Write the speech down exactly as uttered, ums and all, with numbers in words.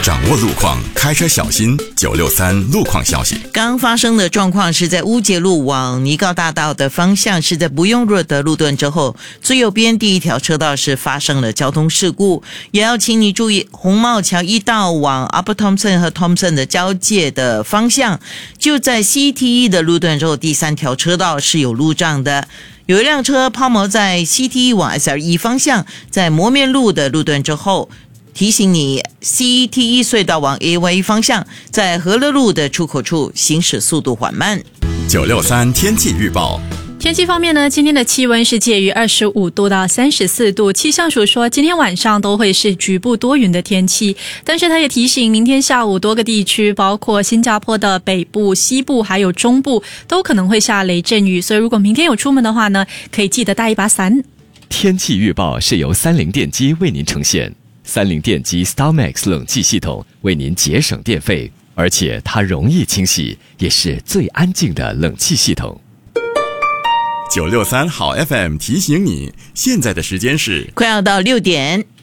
掌握路况，开车小心。九六三路况消息， 刚发生的状况是在乌节路往尼高大道的方向，是在不用路的路段之后，最右边第一条车道是发生了交通事故，也要请你注意红帽桥一道往 Upper Thompson 和 Thompson 的交界的方向，就在 C T E 的路段之后，第三条车道是有路障的。有一辆车抛锚在 C T E 往 S R E 方向，在磨面路的路段之后，提醒你 C T E 隧道往 A Y 方向，在和乐路的出口处行驶速度缓慢。 九六三天气预报。 天气方面呢，今天的气温是介于二十五度到三十四度，气象署说今天晚上都会是局部多云的天气，但是他也提醒明天下午多个地区，包括新加坡的北部、西部还有中部都可能会下雷阵雨，所以如果明天有出门的话呢，可以记得带一把伞。 天气预报是由三菱电机为您呈现，三菱电机 StarMax 冷气系统为您节省电费，而且它容易清洗，也是最安静的冷气系统。 九六三好 F M 提醒你，现在的时间是快要到六点。